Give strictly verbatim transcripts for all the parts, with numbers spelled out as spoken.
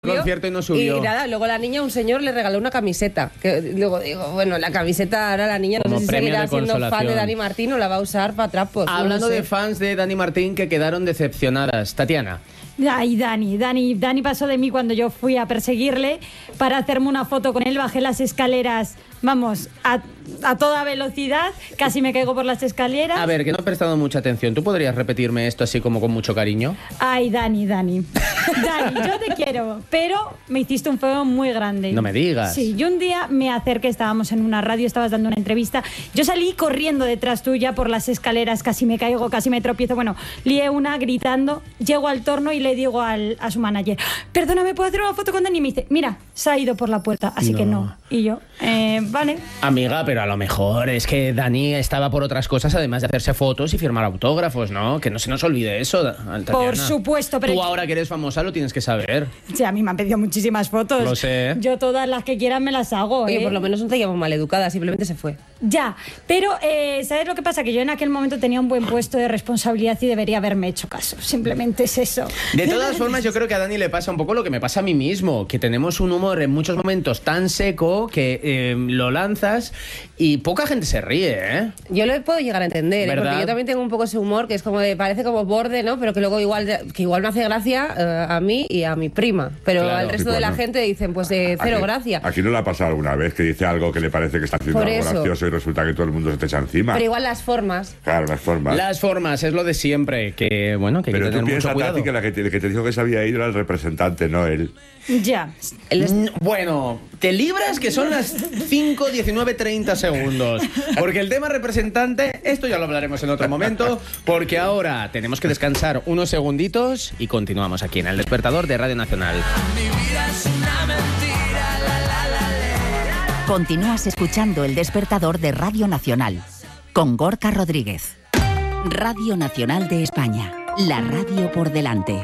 concierto y no subió. Y nada, luego la niña, un señor le regaló una camiseta. Que luego digo, bueno, la camiseta ahora la niña no Como sé si premio seguirá de siendo fan consolación. de Dani Martín o la va a usar para trapos. Hablando no lo sé. de fans de Dani Martín que quedaron decepcionadas. Tatiana. Ay, Dani, Dani, Dani pasó de mí cuando yo fui a perseguirle para hacerme una foto con él, bajé las escaleras, vamos, a, a toda velocidad, casi me caigo por las escaleras. A ver, que no he prestado mucha atención. ¿Tú podrías repetirme esto así como con mucho cariño? Ay, Dani, Dani. Dani, yo te quiero, pero me hiciste un feo muy grande. No me digas. Sí, yo un día me acerqué, estábamos en una radio, estabas dando una entrevista, yo salí corriendo detrás tuya por las escaleras, casi me caigo, casi me tropiezo, bueno, lié una gritando, llego al torno y le digo al, a su manager, perdona, ¿puedo hacer una foto con Dani? Y me dice, mira, se ha ido por la puerta, así No. que no. Y yo, eh, vale. Amiga, pero a lo mejor es que Dani estaba por otras cosas, además de hacerse fotos y firmar autógrafos, ¿no? Que no se nos olvide eso, Tatiana. Por supuesto, pero... Tú ahora que eres famosa lo tienes que saber. Sí, a mí me han pedido muchísimas fotos. Lo sé. Yo todas las que quieran me las hago, Oye, ¿eh? por lo menos no te llamo maleducada, simplemente se fue. Ya, pero eh, ¿sabes lo que pasa? Que yo en aquel momento tenía un buen puesto de responsabilidad y debería haberme hecho caso. Simplemente es eso. De todas formas, yo creo que a Dani le pasa un poco lo que me pasa a mí mismo, que tenemos un humor en muchos momentos tan seco que eh, lo lanzas y poca gente se ríe, ¿eh? Yo lo puedo llegar a entender, ¿eh? ¿Verdad? Porque yo también tengo un poco ese humor que es como de, parece como borde, ¿no? Pero que luego igual, que igual me hace gracia eh, a mí y a mi prima. Pero Claro. al resto Sí, de la bueno. gente dicen, pues de cero Aquí- gracia. Aquí no le ha pasado alguna vez que dice algo que le parece que está haciendo Por algo eso. gracioso y resulta que todo el mundo se te echa encima. Pero igual las formas. Claro, las formas. Las formas, es lo de siempre, que bueno, que hay Pero que tú tener mucho piensas, cuidado. Tati, que la que te, el que te dijo que se había ido era el representante, no él. Ya. Mm, Bueno, te libras que son las cinco, diecinueve, treinta segundos. Porque el tema representante, esto ya lo hablaremos en otro momento, porque ahora tenemos que descansar unos segunditos y continuamos aquí en El Despertador de Radio Nacional. Continúas escuchando El Despertador de Radio Nacional con Gorka Rodríguez. Radio Nacional de España, la radio por delante.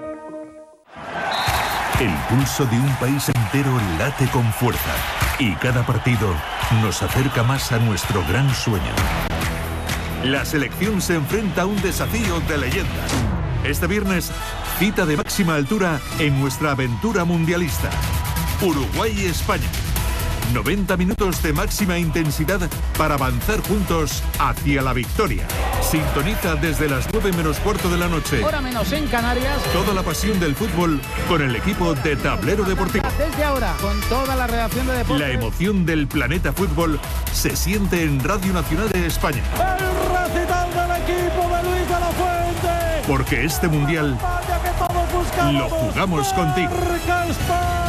El pulso de un país entero late con fuerza y cada partido nos acerca más a nuestro gran sueño. La selección se enfrenta a un desafío de leyendas. Este viernes, cita de máxima altura en nuestra aventura mundialista. Uruguay-España. noventa minutos de máxima intensidad para avanzar juntos hacia la victoria. Sintoniza desde las nueve menos cuarto de la noche. Hora menos en Canarias. Toda la pasión del fútbol con el equipo de Tablero Deportivo. Desde ahora, con toda la redacción de deportes. La emoción del planeta fútbol se siente en Radio Nacional de España. El recital del equipo de Luis de la Fuente. Porque este mundial España que todos buscamos. lo jugamos contigo. Marca España.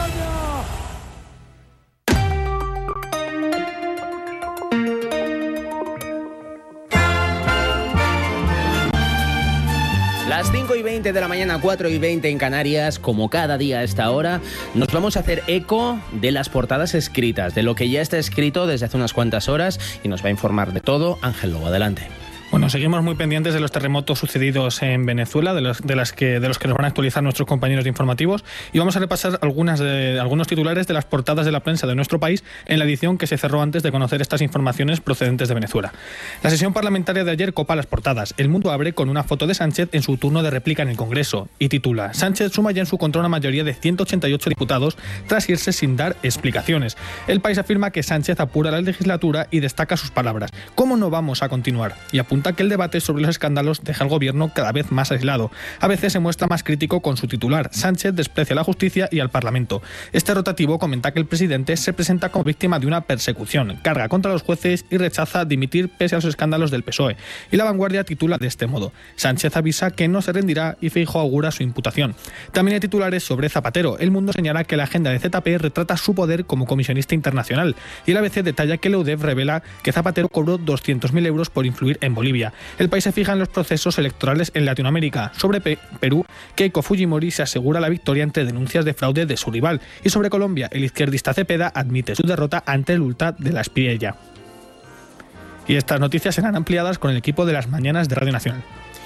Las cinco y veinte de la mañana, cuatro y veinte en Canarias, como cada día a esta hora, nos vamos a hacer eco de las portadas escritas, de lo que ya está escrito desde hace unas cuantas horas y nos va a informar de todo Ángel Lobo. Adelante. Bueno, seguimos muy pendientes de los terremotos sucedidos en Venezuela, de los, de las que, de los que nos van a actualizar nuestros compañeros de informativos, y vamos a repasar algunas de, algunos titulares de las portadas de la prensa de nuestro país en la edición que se cerró antes de conocer estas informaciones procedentes de Venezuela. La sesión parlamentaria de ayer copa las portadas. El Mundo abre con una foto de Sánchez en su turno de réplica en el Congreso y titula: Sánchez suma ya en su contra una mayoría de ciento ochenta y ocho diputados tras irse sin dar explicaciones. El País afirma que Sánchez apura la legislatura y destaca sus palabras: ¿cómo no vamos a continuar? Y apunta que el debate sobre los escándalos deja al gobierno cada vez más aislado. A veces se muestra más crítico con su titular: Sánchez desprecia a la justicia y al Parlamento. Este rotativo comenta que el presidente se presenta como víctima de una persecución, carga contra los jueces y rechaza dimitir pese a los escándalos del P S O E. Y La Vanguardia titula de este modo: Sánchez avisa que no se rendirá y Feijóo augura su imputación. También hay titulares sobre Zapatero. El Mundo señala que la agenda de Z P retrata su poder como comisionista internacional y el A B C detalla que la U D E F revela que Zapatero cobró doscientos mil euros por influir en Bolivia. El País se fija en los procesos electorales en Latinoamérica. Sobre Pe- Perú, Keiko Fujimori se asegura la victoria ante denuncias de fraude de su rival. Y sobre Colombia, el izquierdista Cepeda admite su derrota ante el Ultra de la Espriella. Y estas noticias serán ampliadas con el equipo de las mañanas de Radio Nacional.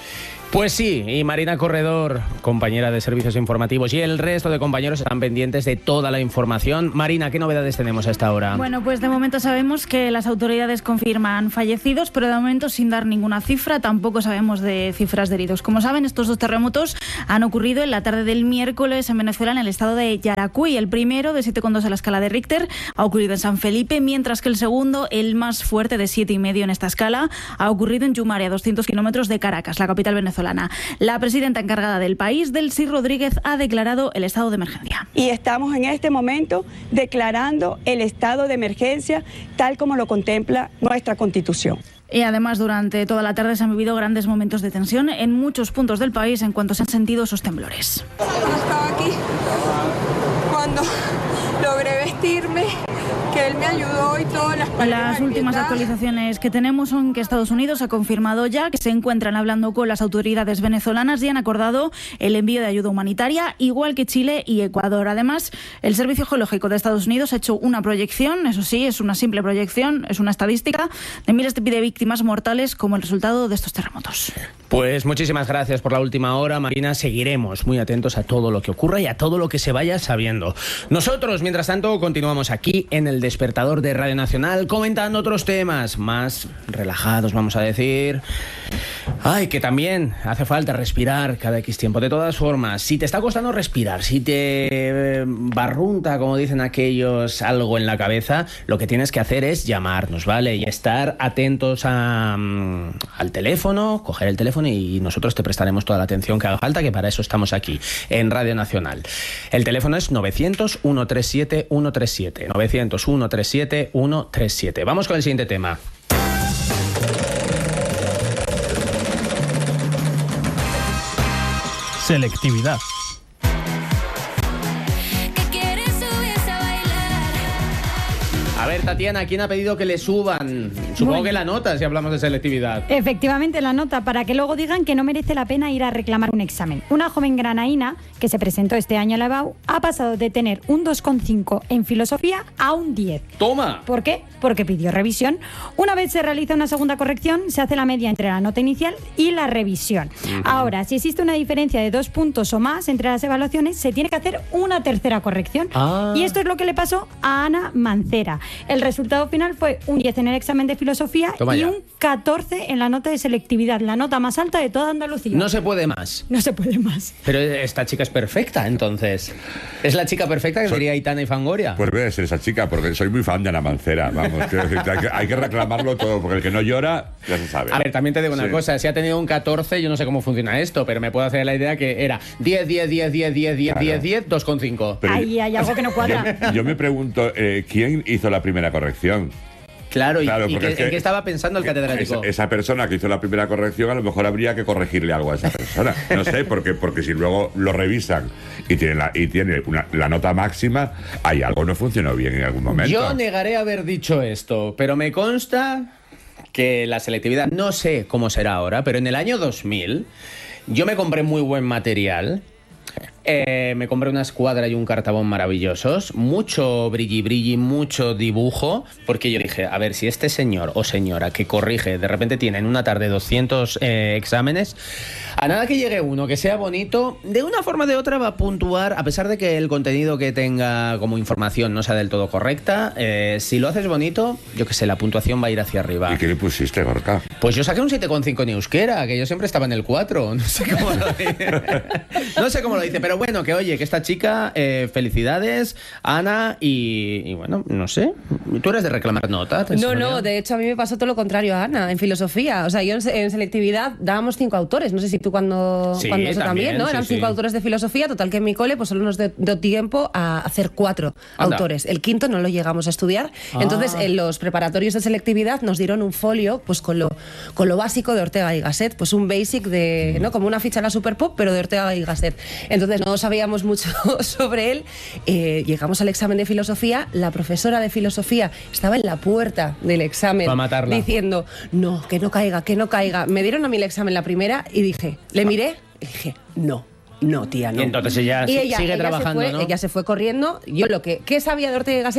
Pues sí, y Marina Corredor, compañera de servicios informativos, y el resto de compañeros están pendientes de toda la información. Marina, ¿qué novedades tenemos a esta hora? Bueno, pues de momento sabemos que las autoridades confirman fallecidos, pero de momento sin dar ninguna cifra, tampoco sabemos de cifras de heridos. Como saben, estos dos terremotos han ocurrido en la tarde del miércoles en Venezuela, en el estado de Yaracuy. El primero, de siete coma dos a la escala de Richter, ha ocurrido en San Felipe, mientras que el segundo, el más fuerte, de siete coma cinco en esta escala, ha ocurrido en Yumare, a doscientos kilómetros de Caracas, la capital venezolana. La presidenta encargada del país, Delcy Rodríguez, ha declarado el estado de emergencia. Y estamos en este momento declarando el estado de emergencia tal como lo contempla nuestra Constitución. Y además, durante toda la tarde se han vivido grandes momentos de tensión en muchos puntos del país en cuanto se han sentido esos temblores. Estaba aquí cuando logré vestirme, que él me ayudó y todas las Las últimas actualizaciones que tenemos son que Estados Unidos ha confirmado ya que se encuentran hablando con las autoridades venezolanas y han acordado el envío de ayuda humanitaria, igual que Chile y Ecuador. Además, el Servicio Geológico de Estados Unidos ha hecho una proyección, eso sí, es una simple proyección, es una estadística, de miles de víctimas mortales como el resultado de estos terremotos. Pues muchísimas gracias por la última hora, Marina. Seguiremos muy atentos a todo lo que ocurra y a todo lo que se vaya sabiendo. Nosotros, mientras tanto, continuamos aquí en el Despertador de Radio Nacional comentando otros temas más relajados, vamos a decir. Ay, que también hace falta respirar cada X tiempo. De todas formas, si te está costando respirar, si te barrunta, como dicen aquellos, algo en la cabeza, lo que tienes que hacer es llamarnos, ¿vale? Y estar atentos a, um, al teléfono, coger el teléfono y nosotros te prestaremos toda la atención que haga falta, que para eso estamos aquí, en Radio Nacional. El teléfono es novecientos, ciento treinta y siete, ciento treinta y siete. novecientos, ciento treinta y siete, ciento treinta y siete. Vamos con el siguiente tema. Selectividad. A ver, Tatiana, ¿quién ha pedido que le suban? Supongo bueno. que la nota, si hablamos de selectividad. Efectivamente, la nota, para que luego digan que no merece la pena ir a reclamar un examen. Una joven granaína que se presentó este año a la E B A U ha pasado de tener un dos coma cinco en filosofía a un diez. ¡Toma! ¿Por qué? Porque pidió revisión. Una vez se realiza una segunda corrección, se hace la media entre la nota inicial y la revisión. Uh-huh. Ahora, si existe una diferencia de dos puntos o más entre las evaluaciones, se tiene que hacer una tercera corrección. Ah. Y esto es lo que le pasó a Ana Mancera. El resultado final fue un diez en el examen de filosofía Toma y ya. un catorce en la nota de selectividad, la nota más alta de toda Andalucía. No se puede más. No se puede más. Pero esta chica es perfecta, entonces. ¿Es la chica perfecta que sería Aitana y Fangoria? Pues debe ser esa chica, porque soy muy fan de Ana Mancera. Vamos, quiero decirte, hay que, hay que reclamarlo todo, porque el que no llora, ya se sabe. A ver, también te digo una sí. cosa, si ha tenido un catorce, yo no sé cómo funciona esto, pero me puedo hacer la idea que era diez, diez, diez, diez, diez, diez, claro. diez, diez, dos coma cinco. Ahí hay algo que no cuadra. Yo, yo me pregunto, eh, ¿quién hizo la primera corrección? Claro, claro, y, y que, que, ¿en qué estaba pensando el catedrático? Esa, esa persona que hizo la primera corrección, a lo mejor habría que corregirle algo a esa persona. No sé, porque, porque si luego lo revisan y tiene, la, y tiene una, la nota máxima, hay algo no funcionó bien en algún momento. Yo negaré haber dicho esto, pero me consta que la selectividad, no sé cómo será ahora, pero en el año dos mil yo me compré muy buen material. Eh, me compré una escuadra y un cartabón maravillosos, mucho brilli brilli, mucho dibujo, porque yo dije, a ver, si este señor o señora que corrige de repente tiene en una tarde doscientos eh, exámenes, a nada que llegue uno que sea bonito, de una forma o de otra va a puntuar, a pesar de que el contenido que tenga como información no sea del todo correcta, eh, si lo haces bonito, yo que sé, la puntuación va a ir hacia arriba. ¿Y qué le pusiste, Gorka? Pues yo saqué un siete coma cinco en euskera, que yo siempre estaba en el cuatro, no sé cómo lo dice, no sé cómo lo dice, pero bueno, que oye, que esta chica, eh, felicidades, Ana, y, y bueno, no sé, ¿tú eres de reclamar nota? No, no, de hecho a mí me pasó todo lo contrario a Ana, en filosofía, o sea, yo en, en selectividad dábamos cinco autores, no sé si tú cuando, sí, cuando eso también, también ¿no? Sí, Eran cinco sí. autores de filosofía, total que en mi cole pues solo nos dio tiempo a hacer cuatro Anda. autores, el quinto no lo llegamos a estudiar, ah. entonces en los preparatorios de selectividad nos dieron un folio pues con lo, con lo básico de Ortega y Gasset, pues un basic de, ¿no? Como una ficha a la Super Pop, pero de Ortega y Gasset, entonces no sabíamos mucho sobre él, eh, llegamos al examen de filosofía, la profesora de filosofía estaba en la puerta del examen para matarla, diciendo, no, que no caiga, que no caiga. Me dieron a mí el examen la primera y dije, le miré y dije, no. No, tía, no. Y entonces ella, y ella sigue ella trabajando, se fue, ¿no? Ella se fue corriendo. Yo lo que... ¿Qué sabía de Ortega y Gasset?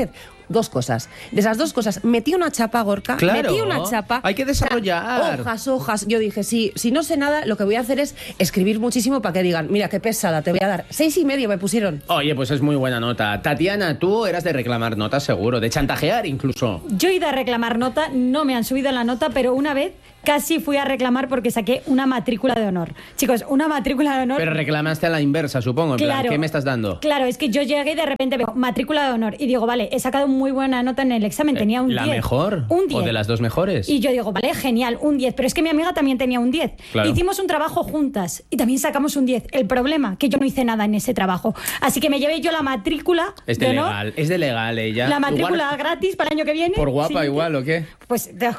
dos cosas. De esas dos cosas, metí una chapa, Gorka, Claro, metí una chapa. hay que desarrollar. Hojas, hojas. Yo dije, sí, si no sé nada, lo que voy a hacer es escribir muchísimo para que digan, mira, qué pesada, te voy a dar. Seis y medio me pusieron. Oye, pues es muy buena nota. Tatiana, tú eras de reclamar notas seguro, de chantajear incluso. Yo he ido a reclamar nota, no me han subido la nota, pero una vez casi fui a reclamar porque saqué una matrícula de honor. Chicos, una matrícula de honor... Pero reclamaste a la inversa, supongo. En Claro. plan, ¿qué me estás dando? Claro, es que yo llegué y de repente veo matrícula de honor y digo, vale, he sacado muy buena nota en el examen, tenía un diez. ¿La mejor? Un diez. ¿O de las dos mejores? Y yo digo, vale, genial, un diez. Pero es que mi amiga también tenía un diez. Claro. Hicimos un trabajo juntas y también sacamos un diez. El problema, que yo no hice nada en ese trabajo. Así que me llevé yo la matrícula Es de de honor. legal, es de legal ella. La matrícula Igual- gratis para el año que viene. ¿Por guapa Sí. igual o qué? Pues te-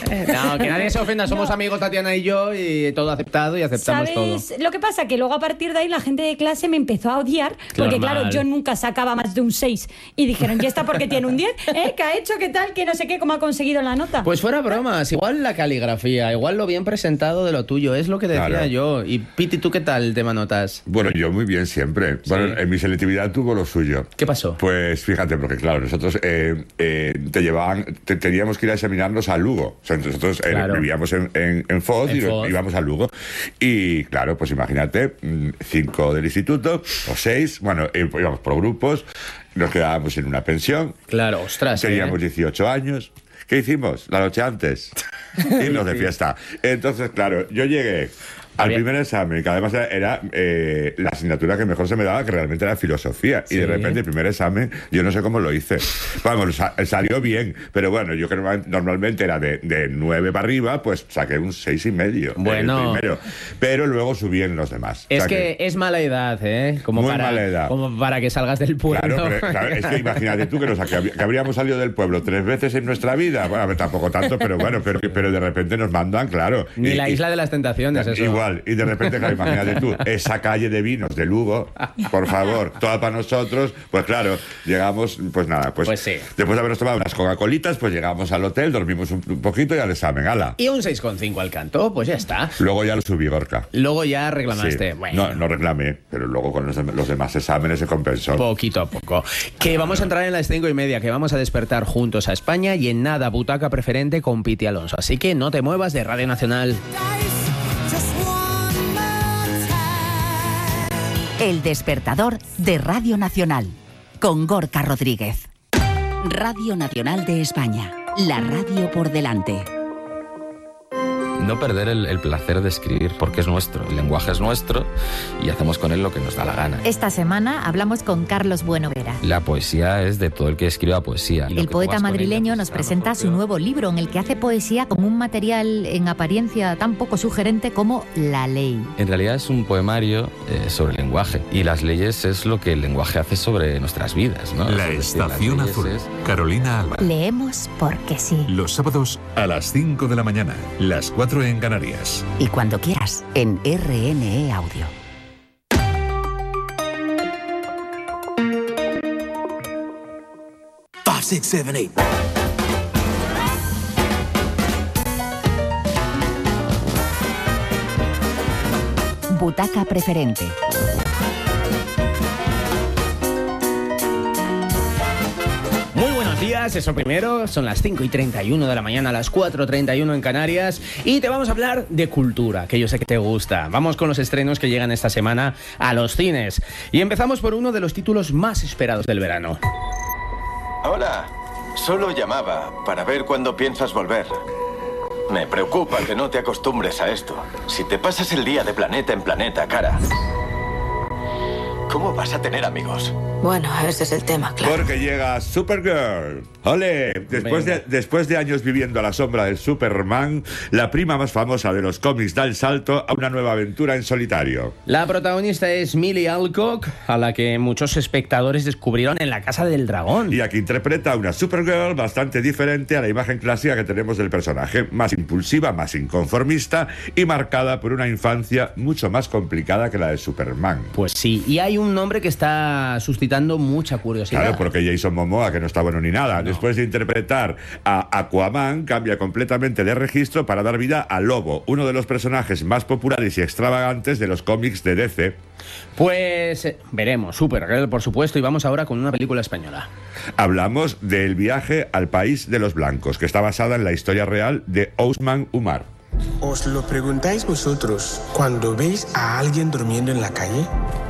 No, que nadie se ofenda, somos No. amigos Tatiana y yo y todo aceptado y aceptamos todo. ¿Sabes lo que pasa? Que luego a partir de ahí la gente de clase me empezó a odiar porque Normal. claro, yo nunca sacaba más de un seis y dijeron, ¿y esta porque tiene un diez? ¿Eh? ¿Qué ha hecho? ¿Qué tal? ¿Qué no sé qué? ¿Cómo ha conseguido la nota? Pues fuera bromas, igual la caligrafía, igual lo bien presentado de lo tuyo, es lo que decía Claro. yo. Y Piti, ¿tú qué tal el tema notas? Bueno, yo muy bien siempre. Bueno, en mi selectividad tuvo lo suyo. ¿Qué pasó? Pues fíjate, porque claro, nosotros eh, eh, te llevaban, te- teníamos que ir a examinarnos a Lugo. O sea, nosotros eh, Claro. vivíamos en, en, en Foz En y nos Foz. íbamos a Lugo. Y claro, pues imagínate, mm, cinco del instituto, o seis, bueno, eh, íbamos por grupos, nos quedábamos en una pensión. Claro, ostras. Teníamos ¿eh? dieciocho años. ¿Qué hicimos? La noche antes. Irnos de fiesta. Entonces, claro, yo llegué al Había- primer examen, que además era eh, la asignatura que mejor se me daba, que realmente era filosofía. Sí. Y de repente, el primer examen, yo no sé cómo lo hice. Vamos, sa- salió bien, pero bueno, yo que normal- normalmente era de, de nueve para arriba, pues saqué un seis y medio. Bueno. el primero. Pero luego subí en los demás. Es O sea que es mala edad, ¿eh? Como Muy para, mala edad. Como para que salgas del pueblo. Claro, pero, claro, es que imagínate tú que, nos, que habrí- que habríamos salido del pueblo tres veces en nuestra vida. Bueno, a ver, tampoco tanto, pero bueno, pero, pero de repente nos mandan, claro. Ni Y- la y- isla de las tentaciones, eso. Igual, y de repente, claro, imagínate tú, esa calle de vinos de Lugo, por favor, toda para nosotros, pues claro, llegamos, pues nada, pues, Pues sí. después de habernos tomado unas Coca-Colitas, pues llegamos al hotel, dormimos un, un poquito y al examen, ala. Y un seis coma cinco al canto, pues ya está. Luego ya lo subí, Gorka. Luego ya reclamaste. Sí. Bueno. No, no reclamé, pero luego con los, dem- los demás exámenes se compensó. Poquito a poco. Que vamos a entrar en las cinco y media, que vamos a despertar juntos a España y en nada, butaca preferente con Piti Alonso. Así que no te muevas de Radio Nacional. El despertador de Radio Nacional, con Gorka Rodríguez. Radio Nacional de España, la radio por delante. No perder el, el placer de escribir, porque es nuestro, el lenguaje es nuestro y hacemos con él lo que nos da la gana. Esta semana hablamos con Carlos Buenovera. La poesía es de todo el que escriba poesía. Y lo El que poeta tú hagas con madrileño ella, nos pues, presenta su nuevo libro en el que hace poesía con un material en apariencia tan poco sugerente como la ley. en realidad es un poemario eh, sobre el lenguaje y las leyes es lo que el lenguaje hace sobre nuestras vidas, ¿no? La Es decir, las Estación leyes Azul. es- Carolina Alba. Leemos porque sí. Los sábados a las cinco de la mañana, las cuatro en Canarias. Y cuando quieras, en R N E Audio. Five, six, seven, eight. Butaca preferente. Muy buenos días, eso primero, son las cinco y treinta y uno de la mañana, las cuatro y treinta y uno en Canarias y te vamos a hablar de cultura, que yo sé que te gusta. Vamos con los estrenos que llegan esta semana a los cines y empezamos por uno de los títulos más esperados del verano. Hola, solo llamaba para ver cuándo piensas volver. Me preocupa que no te acostumbres a esto. Si te pasas el día de planeta en planeta, cara, ¿cómo vas a tener amigos? Bueno, ese es el tema, claro. Porque llega Supergirl. ¡Ole! Después de, después de años viviendo a la sombra del Superman, la prima más famosa de los cómics da el salto a una nueva aventura en solitario. La protagonista es Millie Alcock, a la que muchos espectadores descubrieron en La Casa del Dragón. Y aquí interpreta a una Supergirl bastante diferente a la imagen clásica que tenemos del personaje. Más impulsiva, más inconformista y marcada por una infancia mucho más complicada que la de Superman. Pues sí, y hay un un nombre que está suscitando mucha curiosidad. Claro, porque Jason Momoa, que no está bueno ni nada, no. después de interpretar a Aquaman, cambia completamente de registro para dar vida a Lobo, uno de los personajes más populares y extravagantes de los cómics de D C. Pues eh, veremos, Supergirl, por supuesto, y vamos ahora con una película española. Hablamos del Viaje al País de los Blancos, que está basada en la historia real de Ousmane Umar. ¿Os lo preguntáis vosotros cuando veis a alguien durmiendo en la calle?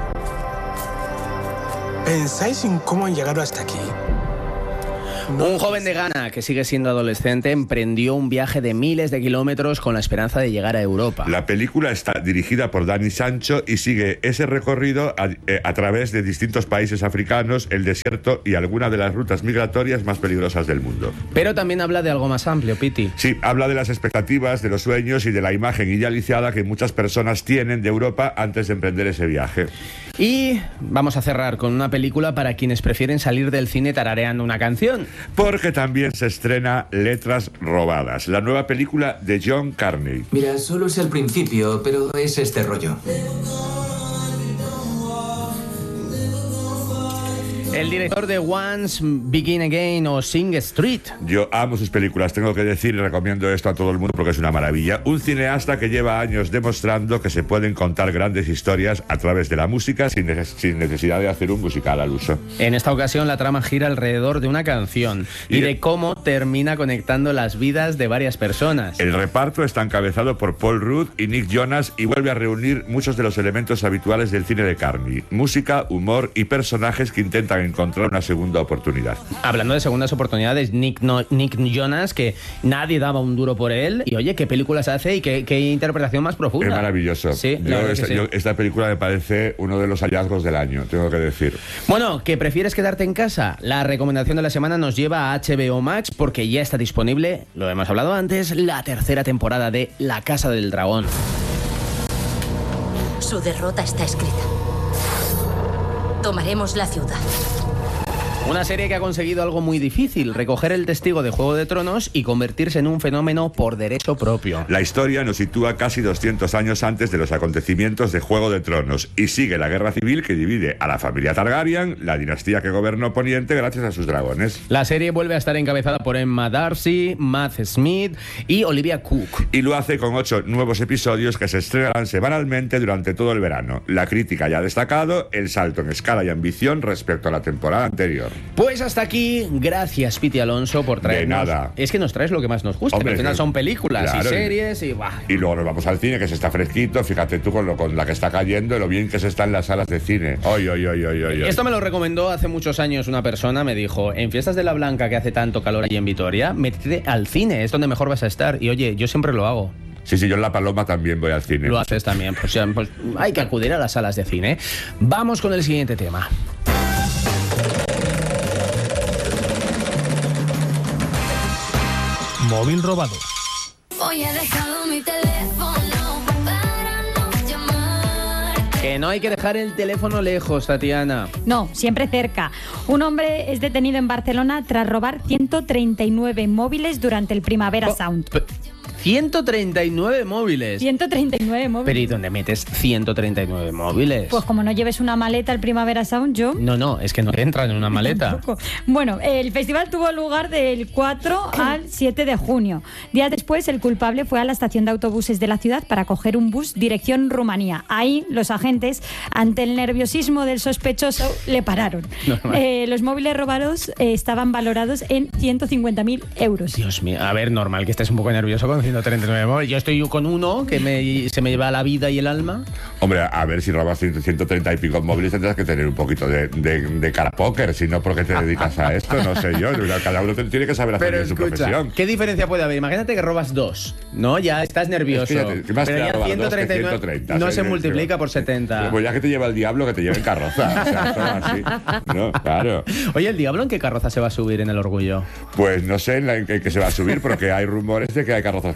¿Pensáis en cómo han llegado hasta aquí? Un joven de Ghana que sigue siendo adolescente emprendió un viaje de miles de kilómetros con la esperanza de llegar a Europa. La película está dirigida por Dani Sancho y sigue ese recorrido a, eh, a través de distintos países africanos, el desierto y algunas de las rutas migratorias más peligrosas del mundo. Pero también habla de algo más amplio, Piti. Sí, habla de las expectativas, de los sueños y de la imagen idealizada que muchas personas tienen de Europa antes de emprender ese viaje. Y vamos a cerrar con una película para quienes prefieren salir del cine tarareando una canción. Porque también se estrena Letras Robadas, la nueva película de John Carney. Mira, solo es el principio, pero es este rollo. El director de Once Begin Again o Sing Street. Yo amo sus películas, tengo que decir, y recomiendo esto a todo el mundo porque es una maravilla. Un cineasta que lleva años demostrando que se pueden contar grandes historias a través de la música sin, neces- sin necesidad de hacer un musical al uso. En esta ocasión la trama gira alrededor de una canción y, y de cómo termina conectando las vidas de varias personas. El reparto está encabezado por Paul Rudd y Nick Jonas y vuelve a reunir muchos de los elementos habituales del cine de Carney: música, humor y personajes que intentan encontrar una segunda oportunidad. Hablando de segundas oportunidades, Nick, no, Nick Jonas, que nadie daba un duro por él, y oye, qué películas hace y qué, qué interpretación más profunda. Es maravilloso. Sí, yo, esta, sí. yo, esta película me parece uno de los hallazgos del año, tengo que decir. Bueno, ¿que prefieres quedarte en casa? La recomendación de la semana nos lleva a H B O Max porque ya está disponible, lo hemos hablado antes, la tercera temporada de La Casa del Dragón. Su derrota está escrita. Tomaremos la ciudad. Una serie que ha conseguido algo muy difícil: recoger el testigo de Juego de Tronos y convertirse en un fenómeno por derecho propio. La historia nos sitúa casi doscientos años antes de los acontecimientos de Juego de Tronos y sigue la guerra civil que divide a la familia Targaryen, la dinastía que gobernó Poniente gracias a sus dragones. La serie vuelve a estar encabezada por Emma Darcy, Matt Smith y Olivia Cook. Y lo hace con ocho nuevos episodios que se estrenarán semanalmente durante todo el verano. La crítica ya ha destacado el salto en escala y ambición respecto a la temporada anterior. Pues hasta aquí, gracias Piti Alonso por traernos. De nada. Es que nos traes lo que más nos gusta, Hombre, que al final son películas claro, y series y bah. Y luego nos vamos al cine, que se está fresquito, fíjate tú con, lo, con la que está cayendo y lo bien que se está en las salas de cine. Oy, oy, oy, oy, oy. Esto me lo recomendó hace muchos años una persona, me dijo: en Fiestas de la Blanca, que hace tanto calor allí en Vitoria, métete al cine, es donde mejor vas a estar. Y oye, yo siempre lo hago. Sí, sí, yo en La Paloma también voy al cine. Lo haces también, pues, pues hay que acudir a las salas de cine. Vamos con el siguiente tema. Móvil robado. Hoy he dejado mi teléfono para no llamar. Que no hay que dejar el teléfono lejos, Tatiana. No, siempre cerca. Un hombre es detenido en Barcelona tras robar ciento treinta y nueve móviles durante el Primavera Sound. ciento treinta y nueve móviles. ciento treinta y nueve móviles. Pero ¿y dónde metes ciento treinta y nueve móviles? Pues como no lleves una maleta al Primavera Sound, yo... No, no, es que no entran en una maleta. Bueno, el festival tuvo lugar del cuatro al siete de junio. Días después, el culpable fue a la estación de autobuses de la ciudad para coger un bus dirección Rumanía. Ahí, los agentes, ante el nerviosismo del sospechoso, le pararon. Eh, los móviles robados eh, estaban valorados en ciento cincuenta mil euros. Dios mío, a ver, normal que estés un poco nervioso con ciento treinta y nueve móviles. Yo estoy con uno que me, se me lleva la vida y el alma. Hombre, a ver, si robas ciento treinta y pico móviles tendrás que tener un poquito de, de, de cara póker, si no, ¿por qué te dedicas a esto? No sé yo, cada uno tiene que saber hacer bien su profesión. ¿Qué diferencia puede haber? Imagínate que robas dos, ¿no? Ya estás nervioso. Es que ya te, más pero te ya ciento treinta y nueve, ciento treinta, no sí, se sí, multiplica sí, por setenta. Pues ya que te lleva el diablo, que te lleve en carroza. O sea, todo así. No, claro. Oye, ¿el diablo en qué carroza se va a subir en el Orgullo? Pues no sé en, la, en qué se va a subir, porque hay rumores de que hay carrozas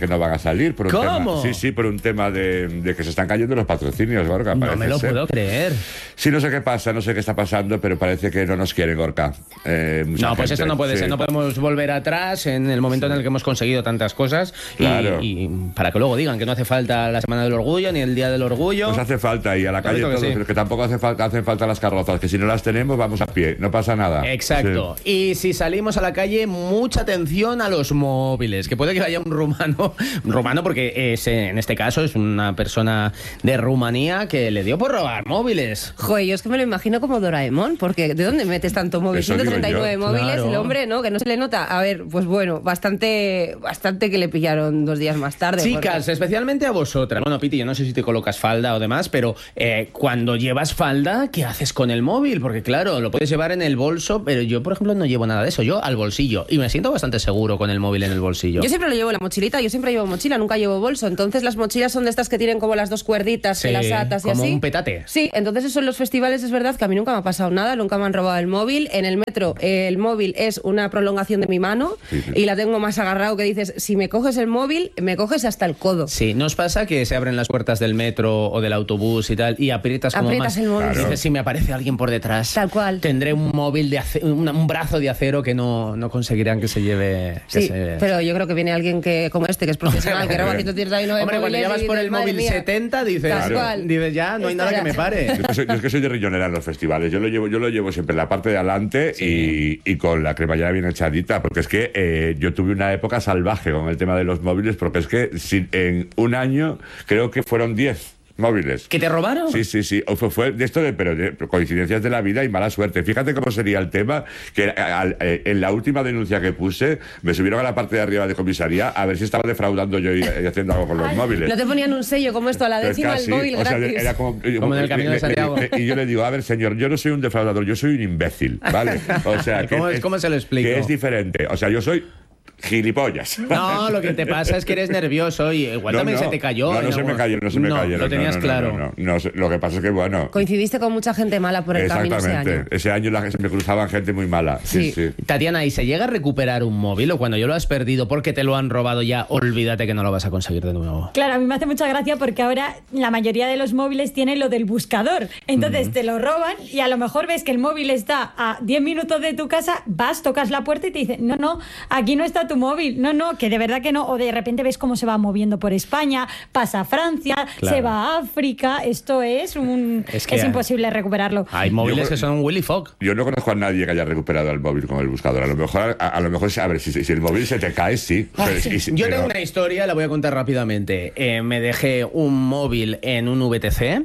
que no van a salir. Por un ¿Cómo? Tema, sí, sí, por un tema de, de que se están cayendo los patrocinios, Gorka. No me lo ser. puedo creer. Sí, no sé qué pasa, no sé qué está pasando, pero parece que no nos quieren, Gorka. Eh, no, pues gente, eso no puede sí. ser. No podemos volver atrás en el momento sí. en el que hemos conseguido tantas cosas. Claro. Y, y para que luego digan que no hace falta la Semana del Orgullo ni el Día del Orgullo. Pues hace falta y a la calle que todos, sí. pero que tampoco hace falta, hacen falta las carrozas, que si no las tenemos vamos a pie, no pasa nada. Exacto. Sí. Y si salimos a la calle, mucha atención a los móviles, que puede que haya un rumano, un rumano porque es, en este caso es una persona de Rumanía que le dio por robar móviles. Joder, yo es que me lo imagino como Doraemon, porque ¿de dónde metes tanto móvil? Eso ciento treinta y nueve digo yo. móviles, Claro. el hombre, ¿no? Que no se le nota. A ver, pues bueno, bastante, bastante que le pillaron dos días más tarde. Chicas, porque... especialmente a vosotras. Bueno, Piti, yo no sé si te colocas falda o demás, pero eh, cuando llevas falda, ¿qué haces con el móvil? Porque claro, lo puedes llevar en el bolso, pero yo, por ejemplo, no llevo nada de eso. Yo al bolsillo. Y me siento bastante seguro con el móvil en el bolsillo. Yo siempre lo llevo en la mochilita, yo siempre llevo mochila, nunca llevo bolso. Entonces las mochilas son de estas que tienen como las dos cuerditas, Sí, que las atas y como así. un petate. Sí, entonces eso en los festivales es verdad que a mí nunca me ha pasado nada, nunca me han robado el móvil. En el metro eh, el móvil es una prolongación de mi mano Sí, sí. y la tengo más agarrado que dices, si me coges el móvil, me coges hasta el codo. Sí, ¿nos pasa que se abren las puertas del metro o del autobús y tal y aprietas como Aprietas más? el móvil. Dices, si me aparece alguien por detrás, Tal cual. tendré un móvil de ace- un, un brazo de acero que no, no conseguirán que se lleve. Que Sí, se... pero yo creo que viene alguien que como este, que es profesional, que roba ciento treinta y nueve Hombre, cuando móviles ya vas y por dices, el madre móvil mía. setenta, dices, Tal Claro. cual. dices, ya, no hay nada que me pare. Yo que soy, yo es que soy de riñonera en los festivales. Yo lo llevo, yo lo llevo siempre en la parte de adelante y, y con la cremallera bien echadita, porque es que eh, yo tuve una época salvaje con el tema de los móviles, porque es que si, en un año creo que fueron diez móviles. ¿Que te robaron? Sí, sí, sí. O fue, fue de esto de, pero de coincidencias de la vida y mala suerte. Fíjate cómo sería el tema que al, eh, en la última denuncia que puse me subieron a la parte de arriba de comisaría a ver si estaba defraudando yo y, y haciendo algo con los móviles. No te ponían un sello como esto a la Pues décima casi, el móvil o sea, gratis. era como, Como en el Camino de Santiago. le- le- y yo le digo, a ver, señor, yo no soy un defraudador, yo soy un imbécil, ¿vale? O sea, que ¿Cómo, es, ¿Cómo se lo explico? que es diferente. O sea, yo soy gilipollas. No, lo que te pasa es que eres nervioso y igual No, también no. se te cayó. No, en no se me algún- cayó, no se me No, cayó. lo no, tenías no, no, claro. No, no, no, no, lo que pasa es que, bueno... Coincidiste con mucha gente mala por el camino ese Exactamente. año. Ese año la, se me cruzaban gente muy mala. Sí, sí. Tatiana, ¿y se llega a recuperar un móvil o cuando yo lo has perdido porque te lo han robado ya, olvídate que no lo vas a conseguir de nuevo? Claro, a mí me hace mucha gracia porque ahora la mayoría de los móviles tienen lo del buscador. Entonces Mm. te lo roban y a lo mejor ves que el móvil está a diez minutos de tu casa, vas, tocas la puerta y te dicen, no, no, aquí no está tu móvil. No, no, que de verdad que no. O de repente ves cómo se va moviendo por España, pasa a Francia, Claro. se va a África. Esto es un... Es Es, que hay- imposible recuperarlo. Hay móviles Yo- que son Willy Fogg. Yo no conozco a nadie que haya recuperado el móvil con el buscador. A lo mejor, a, a lo mejor, a ver, si, si el móvil se te cae, sí. Pero, y si- Yo pero- tengo una historia, la voy a contar rápidamente. Eh, me dejé un móvil en un V T C.